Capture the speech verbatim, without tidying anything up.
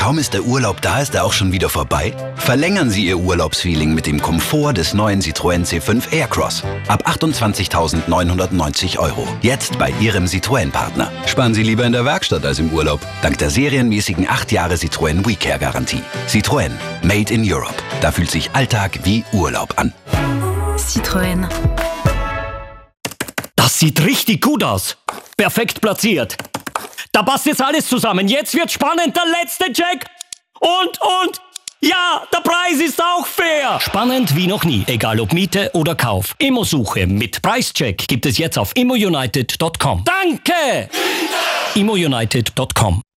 Kaum ist der Urlaub da, ist er auch schon wieder vorbei? Verlängern Sie Ihr Urlaubsfeeling mit dem Komfort des neuen Citroën C fünf Aircross. Ab achtundzwanzigtausendneunhundertneunzig Euro. Jetzt bei Ihrem Citroën-Partner. Sparen Sie lieber in der Werkstatt als im Urlaub. Dank der serienmäßigen acht Jahre Citroën WeCare-Garantie. Citroën. Made in Europe. Da fühlt sich Alltag wie Urlaub an. Citroën. Das sieht richtig gut aus. Perfekt platziert. Da passt jetzt alles zusammen. Jetzt wird spannend. Der letzte Check. Und, und... Ja, der Preis ist auch fair. Spannend wie noch nie. Egal ob Miete oder Kauf. Immosuche mit Preischeck gibt es jetzt auf immo united punkt com. Danke! immo united punkt com